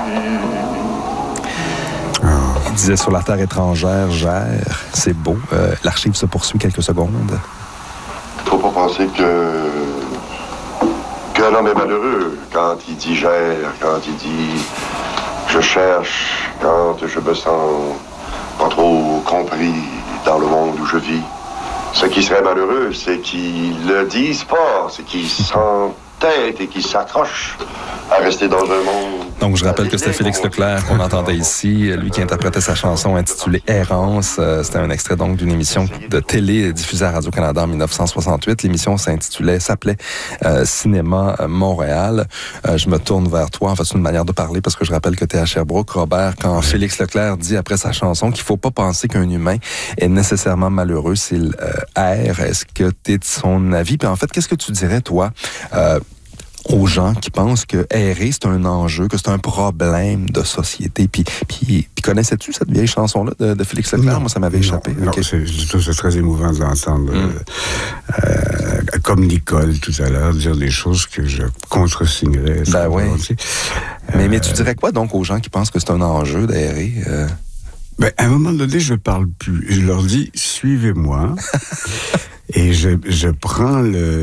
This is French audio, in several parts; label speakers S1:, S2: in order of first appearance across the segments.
S1: Il disait sur la terre étrangère, gère, c'est beau. L'archive se poursuit quelques secondes.
S2: Faut pas penser qu'un homme est malheureux quand il dit gère, quand il dit je cherche, quand je me sens pas trop compris dans le monde où je vis. Ce qui serait malheureux, c'est qu'ils le disent pas, c'est qu'ils s'entêtent et qu'ils s'accrochent à rester dans un monde...
S1: Donc, je rappelle que c'était Félix Leclerc qu'on entendait ici, lui qui interprétait sa chanson intitulée « Errance ». C'était un extrait donc d'une émission de télé diffusée à Radio-Canada en 1968. L'émission s'appelait « Cinéma Montréal ». Je me tourne vers toi. En fait, c'est une manière de parler parce que je rappelle que tu es à Sherbrooke. Robert, quand Félix Leclerc dit après sa chanson qu'il ne faut pas penser qu'un humain est nécessairement malheureux s'il erre, est-ce que tu es de son avis? Puis en fait, qu'est-ce que tu dirais, toi, aux gens qui pensent que errer, c'est un enjeu, que c'est un problème de société. Puis connaissais-tu cette vieille chanson-là de Félix Leclerc?
S3: Non,
S1: moi, ça m'avait échappé.
S3: Non,
S1: okay.
S3: c'est très émouvant de l'entendre. Comme Nicole, tout à l'heure, dire des choses que je contresignerais.
S1: Ben oui. Mais tu dirais quoi, donc, aux gens qui pensent que c'est un enjeu d'errer?
S3: Ben, à un moment donné, je parle plus. Je leur dis, suivez-moi. Et je prends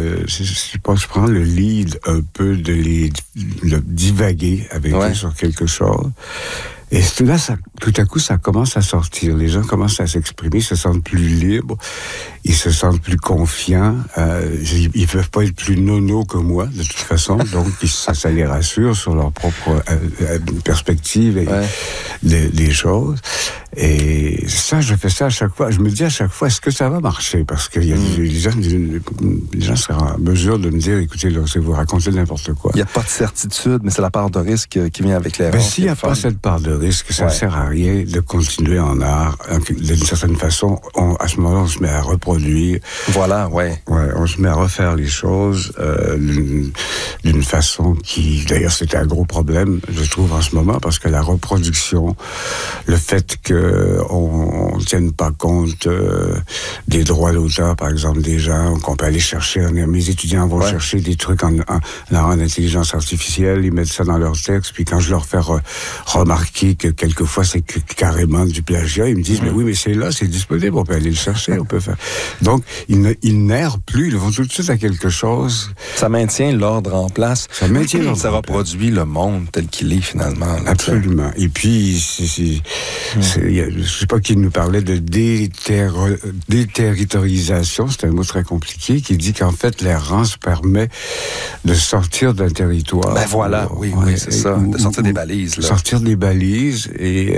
S3: je prends le lead un peu de divaguer avec eux sur quelque chose. Et là, tout à coup, ça commence à sortir. Les gens commencent à s'exprimer, ils se sentent plus libres, ils se sentent plus confiants. Ils peuvent pas être plus nono que moi, de toute façon. Donc, ça les rassure sur leur propre perspective et des choses. Et ça, je fais ça à chaque fois. Je me dis à chaque fois, est-ce que ça va marcher? Parce que les gens seraient en mesure de me dire, écoutez, là, c'est vous raconter n'importe quoi.
S1: Il n'y a pas de certitude, mais c'est la part de risque qui vient avec l'erreur.
S3: Ben, s'il n'y a pas cette part de risque, ça ne sert à rien de continuer en art. D'une certaine façon, à ce moment-là, on se met à reproduire.
S1: Voilà,
S3: on se met à refaire les choses d'une façon qui, d'ailleurs, c'est un gros problème, je trouve, en ce moment, parce que la reproduction, le fait qu'on ne tienne pas compte des droits d'auteur, par exemple, des gens, qu'on peut aller chercher. Mes étudiants vont chercher des trucs en intelligence artificielle, ils mettent ça dans leur texte, puis quand je leur fais remarquer que quelquefois c'est carrément du plagiat, ils me disent, mais oui, mais c'est disponible, on peut aller le chercher, on peut faire. Donc, ils n'errent plus, ils vont tout de suite à quelque chose.
S1: Ça maintient l'ordre en place.
S3: Ça maintient l'ordre.
S1: Ça reproduit le monde tel qu'il est, finalement. Là,
S3: absolument. Et puis, je sais pas qui nous parlait de déterritorisation, c'est un mot très compliqué, qui dit qu'en fait, l'errance permet de sortir d'un territoire.
S1: Ben voilà, oui, c'est ça, de sortir des balises. Là.
S3: Sortir des balises et,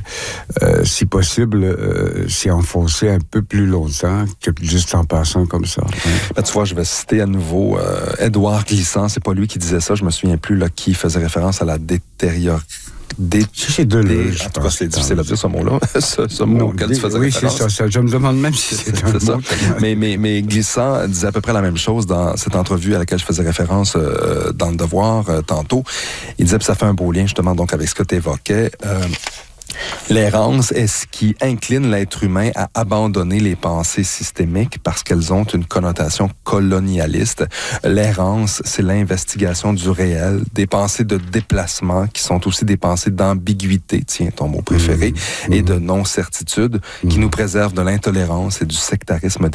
S3: si possible, s'y enfoncer un peu plus longtemps que juste en passant comme ça.
S1: Ben, tu vois, je vais citer à nouveau Édouard Glissant, c'est pas lui qui disait ça, je me souviens plus, là, qui faisait référence à la détérioration.
S3: C'est Deleuze.
S1: En tout cas, c'est difficile à dire ce mot-là. ce mot auquel tu faisais référence.
S3: Oui, c'est ça. Je me demande même si c'est un mot.
S1: Mais Glissant disait à peu près la même chose dans cette entrevue à laquelle je faisais référence dans Le Devoir tantôt. Il disait que ça fait un beau lien justement donc avec ce que tu évoquais. L'errance est ce qui incline l'être humain à abandonner les pensées systémiques parce qu'elles ont une connotation colonialiste. L'errance, c'est l'investigation du réel, des pensées de déplacement qui sont aussi des pensées d'ambiguïté, tiens, ton mot préféré, et de non-certitude qui nous préservent de l'intolérance et du sectarisme